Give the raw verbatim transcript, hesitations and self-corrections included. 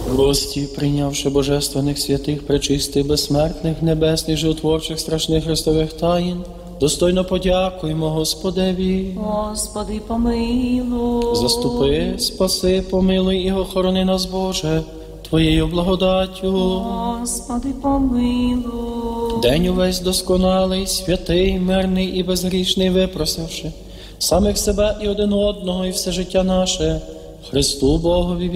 Гості, прийнявши божественних святих, пречистих, безсмертних, небесних, животворчих, страшних Христових таїн, достойно подякуємо Господеві. Господи, помилуй. Заступи, спаси, помилуй і охорони нас, Боже, Твоєю благодаттю. Господи, помилуй. День увесь досконалий, святий, мирний і безгрішний, випросивши самих себе і один одного, і все життя наше, Христу Богові